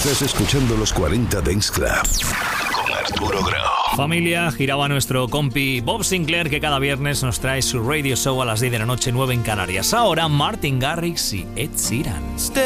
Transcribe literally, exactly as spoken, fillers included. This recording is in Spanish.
Estás escuchando los cuarenta Dance Club con Arturo Grau. Familia, giraba nuestro compi Bob Sinclair, que cada viernes nos trae su radio show a las diez de la noche, nueve en Canarias. Ahora Martin Garrix y Ed Sheeran.